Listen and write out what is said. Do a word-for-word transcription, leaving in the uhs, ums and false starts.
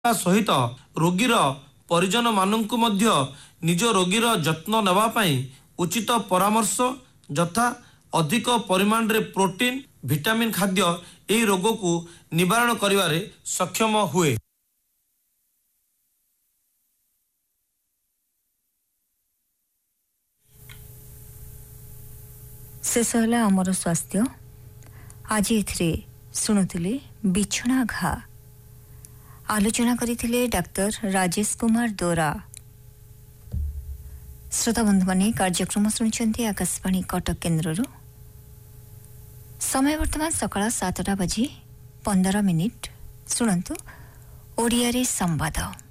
सहित रोगीर परिजन माननकु मध्य निज रोगीर जत्न नेबा पई उचित परामर्श यथा अधिक परिमाण रे प्रोटीन विटामिन खाद्य एही रोग को निवारण करिवारे सक्षम हुए। शेष है आमर स्वास्थ्य। आज एथिरे शुणुथिले बिछना घा आलोचना करथिले डाक्टर राजेश कुमार दोरा। श्रोता बंधु माने कार्यक्रम शुणुचंती आकाशवाणी कटक केन्द्रରୁ। समय वर्तमान सकाळ सातटा बजी पंदर मिनिट। शुणंतु ओडिया रे संवाद।